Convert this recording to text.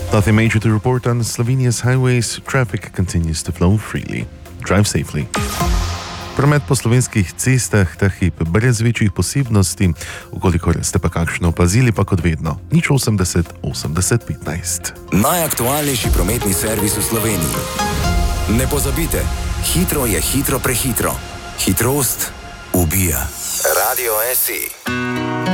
Nothing major to report on Slovenia's highways. Traffic continues to flow freely. Drive safely. Promet po slovenskih cestah ta hip brez večjih posebnosti, ukolikor ste pa kakšno opazili, pa kot vedno, nič 80 80 15. Najaktualnejši prometni servis v Sloveniji. Ne pozabite, hitro je hitro prehitro. Hitrost ubija. Radio SI.